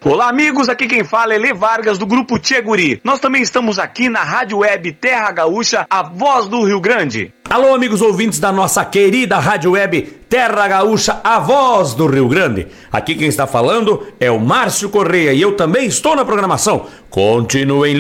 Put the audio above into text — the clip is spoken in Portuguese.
Olá, amigos, aqui quem fala é Lê Vargas, do Grupo Tchê Guri. Nós também estamos aqui na Rádio Web Terra Gaúcha, a voz do Rio Grande. Alô, amigos ouvintes da nossa querida Rádio Web Terra Gaúcha, a voz do Rio Grande. Aqui quem está falando é o Márcio Correia e eu também estou na programação. Continuem